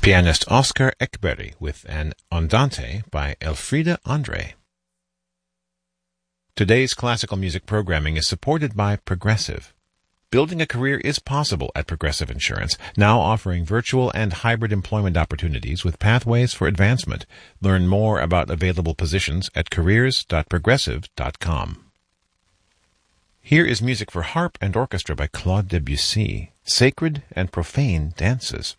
Pianist Oscar Ekberg with an Andante by Elfriede Andre. Today's classical music programming is supported by Progressive. Building a career is possible at Progressive Insurance, now offering virtual and hybrid employment opportunities with pathways for advancement. Learn more about available positions at careers.progressive.com. Here is music for harp and orchestra by Claude Debussy, Sacred and Profane Dances.